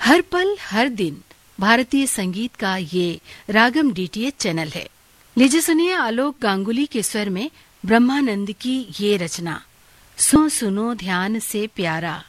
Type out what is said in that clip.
हर पल हर दिन भारतीय संगीत का ये रागम डीटीएच चैनल है। लीजिए सुनिए आलोक गांगुली के स्वर में ब्रह्मानंद की ये रचना, सुनो सुनो ध्यान से प्यारा।